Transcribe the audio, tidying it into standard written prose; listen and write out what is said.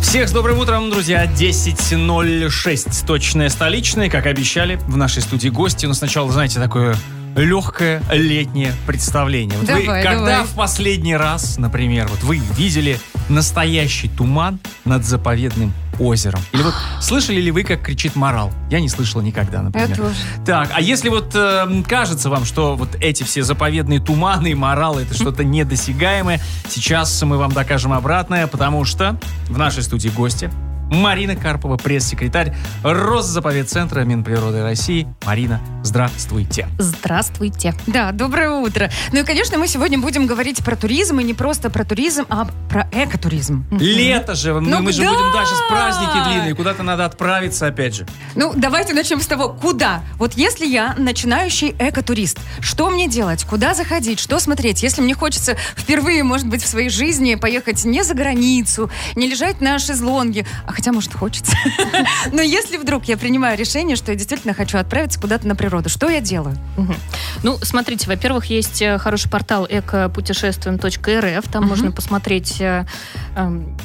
Всех с добрым утром, друзья. 10:06, точное столичное. Как обещали, в нашей студии гости. Но сначала, знаете, такое легкое летнее представление. Вот когда в последний раз, например, вот вы видели настоящий туман над заповедным озером? Или вот слышали ли вы, как кричит морал? Я не слышала никогда, например. Я тоже. Так, а если вот кажется вам, что вот эти все заповедные туманы и моралы это что-то недосягаемое, сейчас мы вам докажем обратное, потому что в нашей студии гости Марина Карпова, пресс-секретарь Росзаповедцентра Минприроды России. Марина, здравствуйте. Здравствуйте. Да, доброе утро. Ну и, конечно, мы сегодня будем говорить про туризм, и не просто про туризм, а про экотуризм. Лето же, мы же будем дальше, с праздники длинные, куда-то надо отправиться опять же. Ну, давайте начнем с того, куда. Вот если я начинающий экотурист, что мне делать, куда заходить, что смотреть? Если мне хочется впервые, может быть, в своей жизни поехать не за границу, не лежать на шезлонге, хотя, может, хочется. Но если вдруг я принимаю решение, что я действительно хочу отправиться куда-то на природу, что я делаю? Ну, смотрите, во-первых, есть хороший портал экопутешествием.рф. Там можно посмотреть